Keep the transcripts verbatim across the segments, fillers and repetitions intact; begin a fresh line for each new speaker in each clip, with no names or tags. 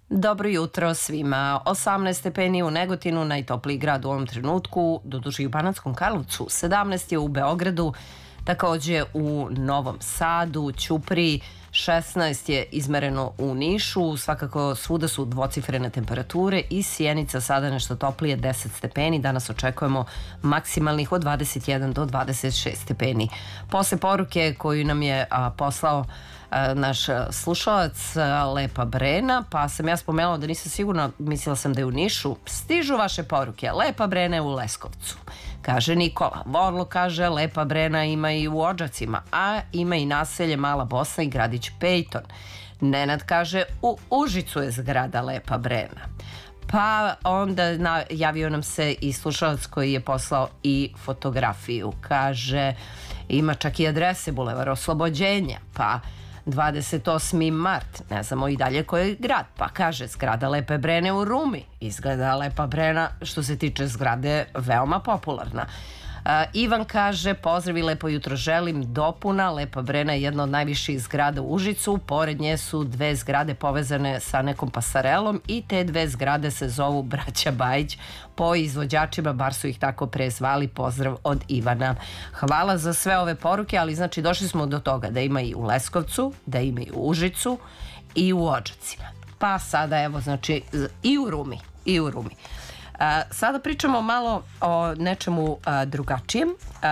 Dobro jutro svima. osamnaest stepeni u Negotinu, najtopliji grad u ovom trenutku, doduše i u Banatskom Karlovcu. sedamnaest je u Beogradu, takođe u Novom Sadu, Ćupriji. šesnaest je izmereno u Nišu, svakako svuda su dvocifrene temperature i Sjenica sada nešto toplije, deset stepeni. Danas očekujemo maksimalnih od dvadeset jedan do dvadeset šest stepeni. Posle poruke koju nam je a, poslao a, naš slušalac a, Lepa Brena, pa sam ja spomenula da nisam sigurna, mislila sam da je u Nišu. Stižu vaše poruke, Lepa Brena je u Leskovcu, kaže Nikola. Vorlo kaže Lepa Brena ima i u Odžacima, a ima i naselje Mala Bosna i gradić Pejton. Nenad kaže u Užicu je zgrada Lepa Brena. Pa onda na, javio nam se i slušalac koji je poslao i fotografiju. Kaže ima čak i adrese, Bulevar Oslobođenja, pa dvadeset osmi mart, ne znamo i dalje koji je grad, pa kaže zgrada Lepe Brene u Rumi. Izgleda Lepa Brena što se tiče zgrade veoma popularna. Uh, Ivan kaže pozdrav i lepo jutro želim, dopuna, Lepa Brena je jedna od najviših zgrada u Užicu, pored nje su dve zgrade povezane sa nekom pasarelom i te dve zgrade se zovu Braća Bajić po izvođačima, bar su ih tako prezvali. Pozdrav od Ivana. Hvala za sve ove poruke, ali znači došli smo do toga da ima i u Leskovcu, da ima i u Užicu i u Odžacima. Pa sada evo znači i u Rumi, i u Rumi. Uh, sada pričamo malo o nečemu uh, drugačijem.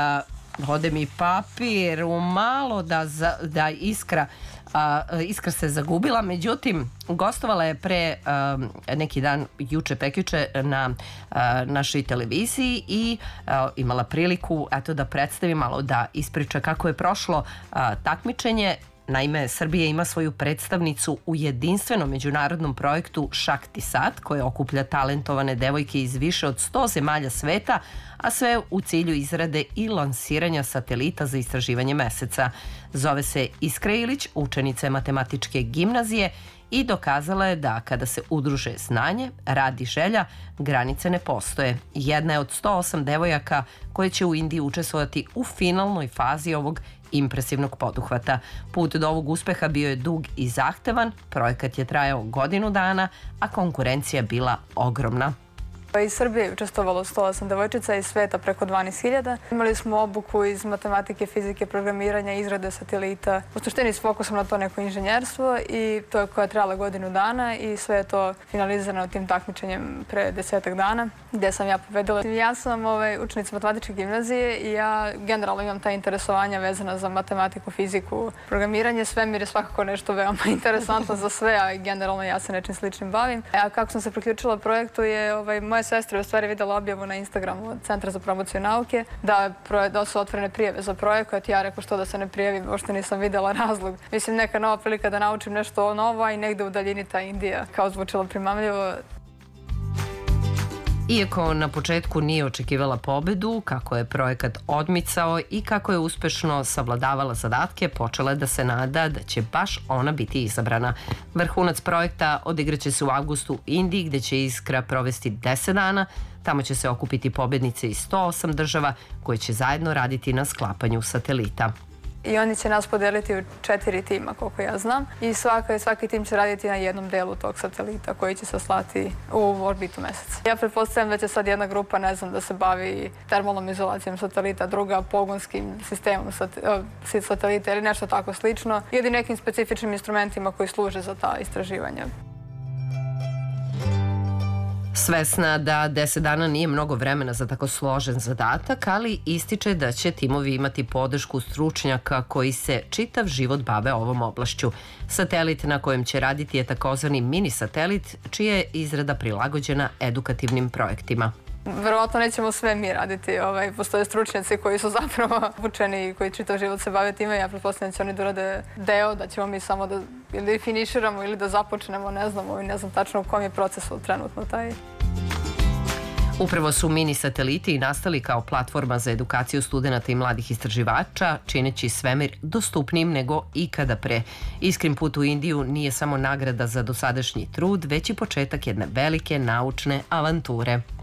Uh, ode mi papir u malo da, za, da iskra, uh, iskra se zagubila, međutim gostovala je pre uh, neki dan, juče, prekjuče na uh, našoj televiziji i uh, imala priliku eto, da predstavi malo, da ispriča kako je prošlo uh, takmičenje. Naime, Srbija ima svoju predstavnicu u jedinstvenom međunarodnom projektu Šakti Sat, koje okuplja talentovane devojke iz više od sto zemalja sveta, a sve u cilju izrade i lansiranja satelita za istraživanje meseca. Zove se Iskra Ilić, učenica je matematičke gimnazije i dokazala je da kada se udruže znanje, rad i želja, granice ne postoje. Jedna je od sto osam devojaka koje će u Indiji učestvovati u finalnoj fazi ovog impresivnog poduhvata. Put do ovog uspeha bio je dug i zahtevan, projekat je trajao godinu dana, a konkurencija bila ogromna.
Iz Srbije je učestvovalo sto osam devojčica, iz sveta preko dvanaest hiljada. Imali smo obuku iz matematike, fizike, programiranja, izrade satelita. U suštini s fokusom na to neko inženjerstvo i to je koja je trajala godinu dana i sve je to finalizirano tim takmičenjem pre desetak dana gde sam ja pobedila. Ja sam ovaj, učenica matematičke gimnazije i ja generalno imam ta interesovanja vezana za matematiku, fiziku, programiranje. Svemir je svakako nešto veoma interesantno za sve, a generalno ja se nečim sličnim bavim. A kako sam se priključila projektu je ovaj, moja sestra je u stvari videla objavu na Instagramu od Centra za promociju nauke da, da su otvorene prijave za projekat. Ja rekao što da se ne prijavim, uopšte nisam videla razlog. Mislim, neka nova prilika da naučim nešto novo, a i negde u daljini ta Indija kao zvučila primamljivo.
Iako na početku nije očekivala pobedu, kako je projekat odmicao i kako je uspešno savladavala zadatke, počela je da se nada da će baš ona biti izabrana. Vrhunac projekta odigraće se u avgustu u Indiji, gde će Iskra provesti deset dana. Tamo će se okupiti pobednice iz sto osam država koje će zajedno raditi na sklapanju satelita.
I oni će nas podeliti u četiri tima, koliko ja znam. I svaka, svaki tim će raditi na jednom delu tog satelita koji će se slati u orbitu meseca. Ja pretpostavljam da će sad jedna grupa, ne znam, da se bavi termalnom izolacijom satelita, druga pogonskim sistemom satelita ili nešto tako slično. Ili nekim specifičnim instrumentima koji služe za ta istraživanja.
Svesna da deset dana nije mnogo vremena za tako složen zadatak, ali ističe da će timovi imati podršku stručnjaka koji se čitav život bave ovom oblašću. Satelit na kojem će raditi je takozvani mini satelit, čija je izrada prilagođena edukativnim projektima.
Verovatno nećemo sve mi raditi. Ovaj, postoje stručnjaci koji su zapravo učeni i koji čitav život se bave time. Ja pretpostavljam da će oni da urade deo, da ćemo mi samo da ili finiširamo ili da započnemo, ne znamo, ne znam tačno u kom je procesu trenutno taj.
Upravo su mini sateliti nastali kao platforma za edukaciju studenta i mladih istraživača, čineći svemir dostupnijim nego ikada pre. Iskrin put u Indiju nije samo nagrada za dosadašnji trud, već i početak jedne velike naučne avanture.